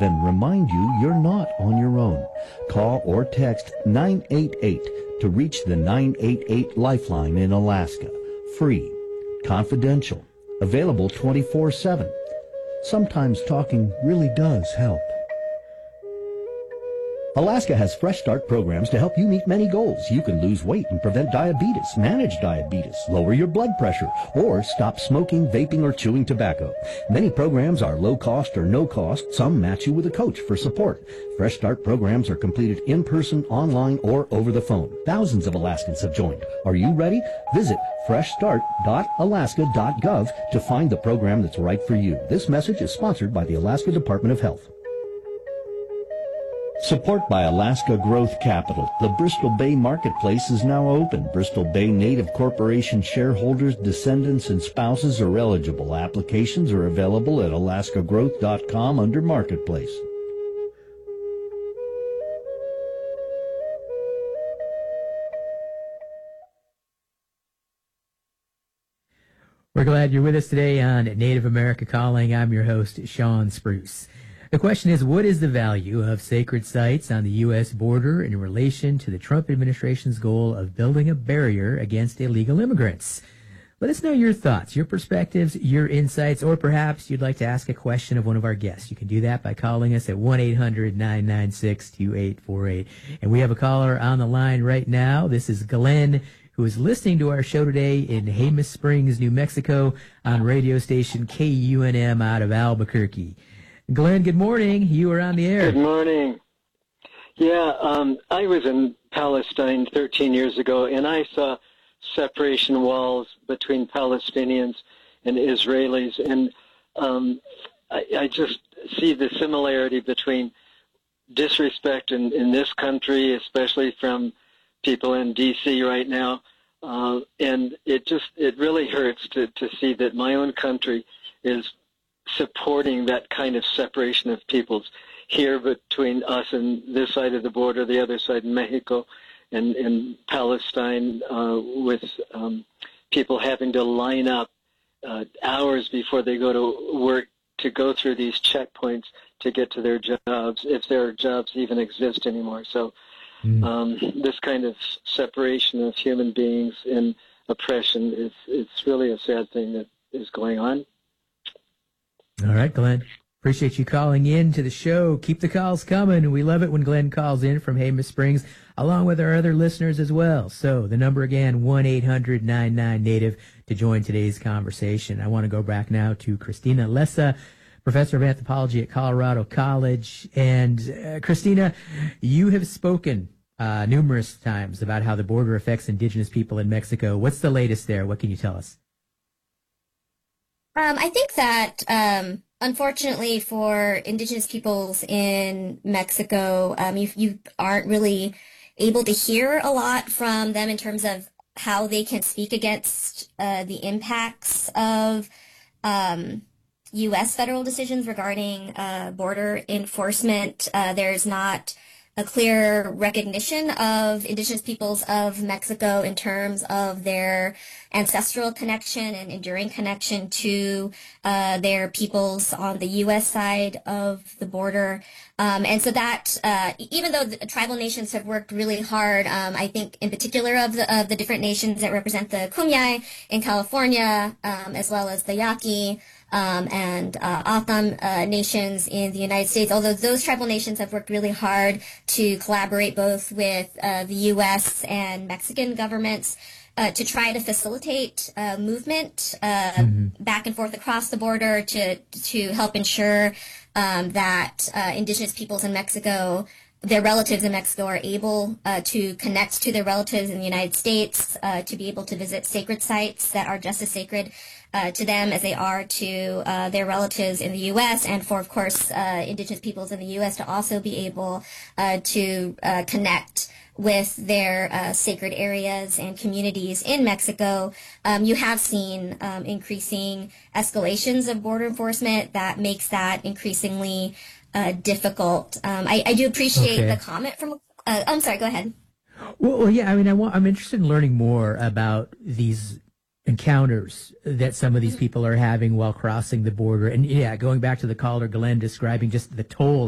live and remind you you're not on your own. Call or text 988 to reach the 988 Lifeline in Alaska. Free, confidential, available 24/7. Sometimes talking really does help. Alaska has Fresh Start programs to help you meet many goals. You can lose weight and prevent diabetes, manage diabetes, lower your blood pressure, or stop smoking, vaping, or chewing tobacco. Many programs are low cost or no cost. Some match you with a coach for support. Fresh Start programs are completed in person, online, or over the phone. Thousands of Alaskans have joined. Are you ready? Visit freshstart.alaska.gov to find the program that's right for you. This message is sponsored by the Alaska Department of Health. Support by Alaska Growth Capital. The Bristol Bay Marketplace is now open. Bristol Bay Native Corporation shareholders, descendants, and spouses are eligible. Applications are available at alaskagrowth.com under Marketplace. We're glad you're with us today on Native America Calling. I'm your host, Sean Spruce. The question is, what is the value of sacred sites on the U.S. border in relation to the Trump administration's goal of building a barrier against illegal immigrants? Let us know your thoughts, your perspectives, your insights, or perhaps you'd like to ask a question of one of our guests. You can do that by calling us at 1-800-996-2848. And we have a caller on the line right now. This is Glenn, who is listening to our show today in Jemez Springs, New Mexico, on radio station KUNM out of Albuquerque. Glenn, good morning. You are on the air. Good morning. Yeah, I was in Palestine 13 years ago, and I saw separation walls between Palestinians and Israelis, and I just see the similarity between disrespect in this country, especially from people in D.C. right now, and it really hurts to see that my own country is supporting that kind of separation of peoples here between us and this side of the border, the other side in Mexico, and in Palestine, with people having to line up hours before they go to work to go through these checkpoints to get to their jobs, if their jobs even exist anymore. So this kind of separation of human beings and oppression, it's really a sad thing that is going on. All right, Glenn. Appreciate you calling in to the show. Keep the calls coming. We love it when Glenn calls in from Jemez Springs, along with our other listeners as well. So the number again, 1-800-99-NATIVE to join today's conversation. I want to go back now to Christina Lessa, professor of anthropology at Colorado College. And Christina, you have spoken numerous times about how the border affects indigenous people in Mexico. What's the latest there? What can you tell us? I think that, unfortunately for indigenous peoples in Mexico, you aren't really able to hear a lot from them in terms of how they can speak against the impacts of U.S. federal decisions regarding border enforcement. There's not a clear recognition of indigenous peoples of Mexico in terms of their ancestral connection and enduring connection to their peoples on the U.S. side of the border. And so that, even though the tribal nations have worked really hard, I think in particular of the different nations that represent the Kumeyaay in California, as well as the Yaqui, and O'odham nations in the United States, although those tribal nations have worked really hard to collaborate both with the U.S. and Mexican governments to try to facilitate movement back and forth across the border to help ensure that indigenous peoples in Mexico, their relatives in Mexico, are able to connect to their relatives in the United States, to be able to visit sacred sites that are just as sacred to them as they are to their relatives in the U.S., and for, of course, indigenous peoples in the U.S. to also be able to connect with their sacred areas and communities in Mexico. You have seen increasing escalations of border enforcement that makes that increasingly difficult. I do appreciate the comment from. I'm sorry. Go ahead. Well, yeah. I mean, I'm interested in learning more about these encounters that some of these people are having while crossing the border, and yeah, going back to the caller Glenn describing just the toll